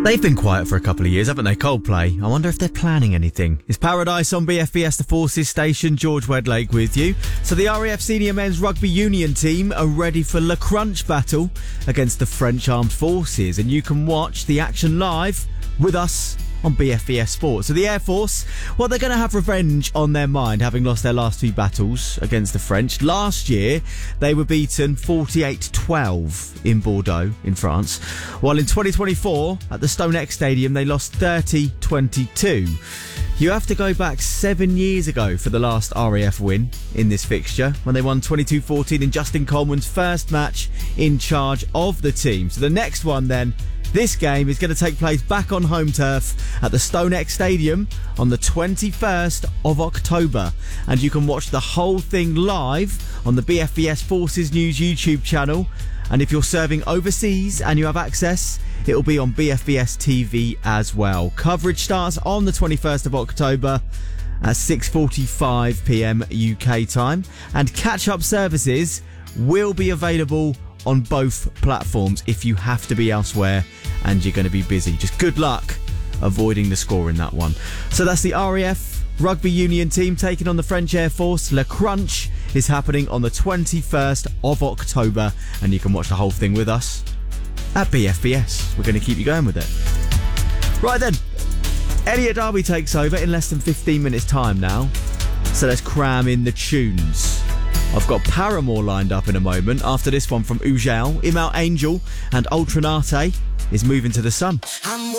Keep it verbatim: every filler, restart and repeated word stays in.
They've been quiet for a couple of years, haven't they? Coldplay. I wonder if they're planning anything. It's Paradise on B F B S The Forces station. George Wedlake with you. So the R A F Senior Men's Rugby Union team are ready for Le Crunch battle against the French Armed Forces. And you can watch the action live with us on B F B S Sport. So the Air Force, well, they're going to have revenge on their mind, having lost their last two battles against the French. Last year, they were beaten forty-eight twelve in Bordeaux, in France. While in twenty twenty-four, at the Stonex Stadium, they lost thirty twenty-two. You have to go back seven years ago for the last R A F win in this fixture, when they won twenty-two fourteen in Justin Coleman's first match in charge of the team. So the next one then, this game is going to take place back on home turf at the Stonex Stadium on the twenty-first of October. And you can watch the whole thing live on the B F B S Forces News YouTube channel. And if you're serving overseas and you have access, it'll be on B F B S T V as well. Coverage starts on the twenty-first of October at six forty-five p m U K time. And catch-up services will be available on both platforms if you have to be elsewhere and you're going to be busy. Just good luck avoiding the score in that one. So that's the R A F Rugby Union team taking on the French Air Force. Le Crunch is happening on the twenty-first of October, and you can watch the whole thing with us at B F B S. We're going to keep you going with it. Right then, Elliot Derby takes over in less than fifteen minutes time now. So let's cram in the tunes. I've got Paramore lined up in a moment. After this one from Ujel, Imal Angel and Ultranate is Moving to the Sun. I'm